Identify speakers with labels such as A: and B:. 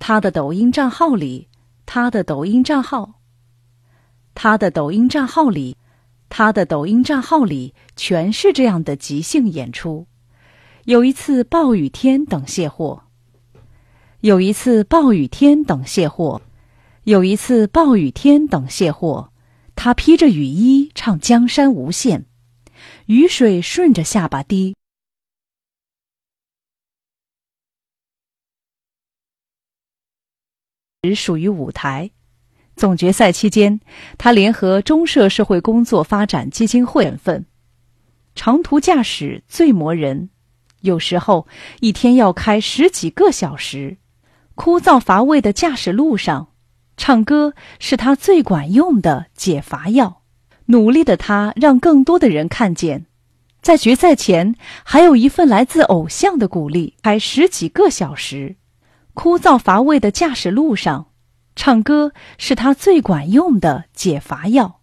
A: 他的抖音账号里，他的抖音账号里全是这样的即兴演出。有一次暴雨天等卸货，他披着雨衣唱江山无限，雨水顺着下巴滴。只属于舞台。总决赛期间，他联合中社社会工作发展基金会身份。长途驾驶最磨人，有时候一天要开10几个小时，枯燥乏味的驾驶路上，唱歌是他最管用的解乏药。努力的他让更多的人看见，在决赛前还有一份来自偶像的鼓励。开10几个小时，枯燥乏味的驾驶路上，唱歌是他最管用的解乏药。